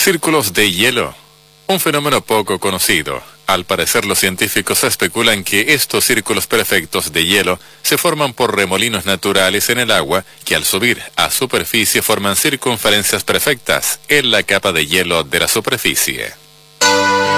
Círculos de hielo. Un fenómeno poco conocido. Al parecer los científicos especulan que estos círculos perfectos de hielo se forman por remolinos naturales en el agua que al subir a superficie forman circunferencias perfectas en la capa de hielo de la superficie.